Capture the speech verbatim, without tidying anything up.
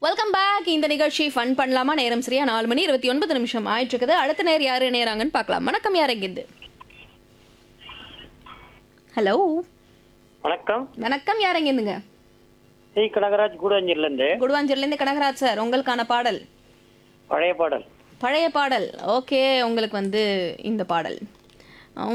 Welcome back. இந்த நிகழ்ச்சி fun பண்ணலாமா? நேரம் சரியா நாலு மணி இருபத்தி ஒன்பது நிமிஷம் ஆயிட்டு இருக்குது. அடுத்த நேர் யாரு நேராங்கன்னு பார்க்கலாம். வணக்கம், யார் எங்கிருந்து? ஹலோ வணக்கம். வணக்கம், யார் எங்கிருந்துங்க? சி கனகராஜ் கூடவஞ்சூர்ல இருந்து. குடுவாஞ்சூர்ல இருந்து கனகராஜ் சார், உங்களுக்கான பாடல் பழைய பாடல். பழைய பாடல். ஓகே, உங்களுக்கு வந்து இந்த பாடல்